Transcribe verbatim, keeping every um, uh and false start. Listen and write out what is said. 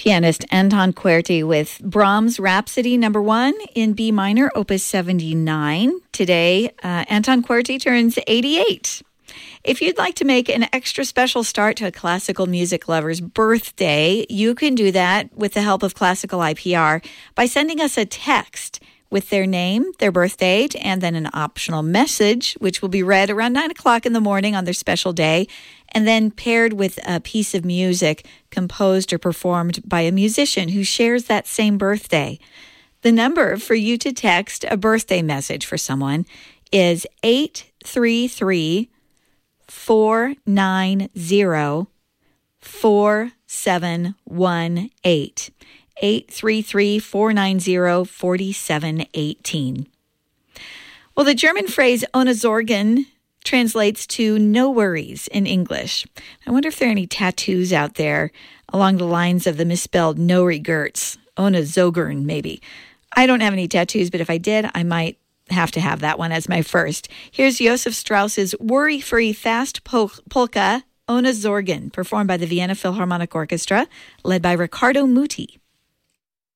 Pianist Anton Querti with Brahms' Rhapsody number one in B minor, opus seventy-nine. Today, uh, Anton Querti turns eighty-eight. If you'd like to make an extra special start to a classical music lover's birthday, you can do that with the help of Classical I P R by sending us a text with their name, their birth date, and then an optional message, which will be read around nine o'clock in the morning on their special day, and then paired with a piece of music composed or performed by a musician who shares that same birthday. The number for you to text a birthday message for someone is eight three three, four nine zero, four seven one eight. eight three three, four nine zero, four seven one eight. Well, the German phrase ohne Sorgen translates to no worries in English. I wonder if there are any tattoos out there along the lines of the misspelled no regrets. Ohne Sorgen, maybe. I don't have any tattoos, but if I did, I might have to have that one as my first. Here's Josef Strauss's worry-free fast pol- polka, Ohne Sorgen, performed by the Vienna Philharmonic Orchestra, led by Riccardo Muti.